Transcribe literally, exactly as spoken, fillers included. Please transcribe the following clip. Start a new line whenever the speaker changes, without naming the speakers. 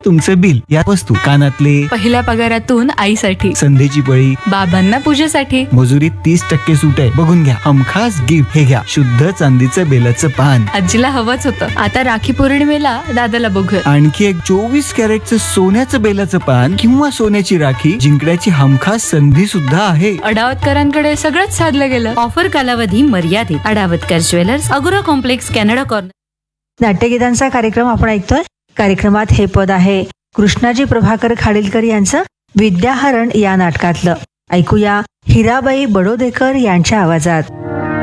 तुमचं बिल, या वस्तू, कानातले,
पहिल्या पगारातून आईसाठी,
संधीची पळी,
बाबांना पूजेसाठी,
मजुरीत तीस टक्के सूट आहे, बघून घ्या. हमखास गिफ्ट, हे घ्या शुद्ध चांदीचं बेलाचं पान.
आजीला हवंच होतं. आता राखी पौर्णिमेला दादाला बघूया.
आणखी एक चोवीस कॅरेटचं सोन्याचं बेलाचं पान किंवा सोन्याची राखी जिंकण्याची हमखास संधी सुद्धा आहे.
अडावतकरांकडे सगळंच साधलं गेलं.
ऑफर कालावधी मर्यादित. अडावतकर ज्वेलर्स, अगोरा कॉम्प्लेक्स, कॅनडा कॉर्नर.
नाट्यगीतांचा कार्यक्रम आपण ऐकतोय. कार्यक्रमात हे पद आहे कृष्णाजी प्रभाकर खाडीलकर यांचं विद्याहरण या नाटकातलं. ऐकूया हिराबाई बडोदेकर यांच्या आवाजात.